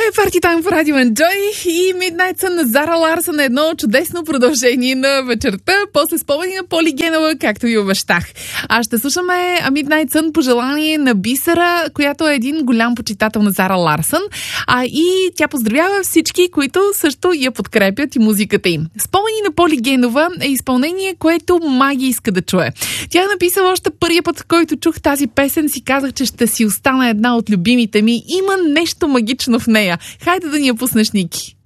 Party Time в Радио Enjoy и Midnight Sun на Зара Ларсън е едно чудесно продължение на вечерта, после спомени на Поли Генова, както ви обещах. А ще слушаме Midnight Sun по желание на Бисера, която е един голям почитател на Зара Ларсън, и тя поздравява всички, които също я подкрепят и музиката им. Спомени на Поли Генова е изпълнение, което Маги иска да чуе. Тя е написала още първия път, който чух тази песен, си казах, че ще си остана една от любимите ми. Има нещо магично в нея. Хайде да ни я пуснеш, Ники.